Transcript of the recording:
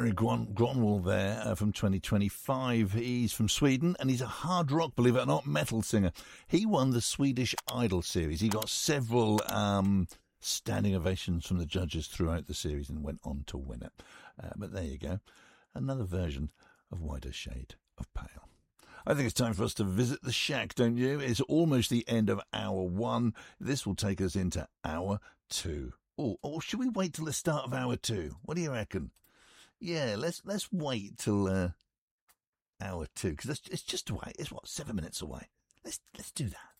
Eric Gronwall there from 2025. He's from Sweden and he's a hard rock, believe it or not, metal singer. He won the Swedish Idol series. He got several standing ovations from the judges throughout the series and went on to win it. But there you go. Another version of Wider Shade of Pale. I think it's time for us to visit the shack, don't you? It's almost the end of hour 1. This will take us into hour 2. Or should we wait till the start of hour 2? What do you reckon? Yeah, let's wait till hour 2, because it's just away. It's 7 minutes away. Let's do that.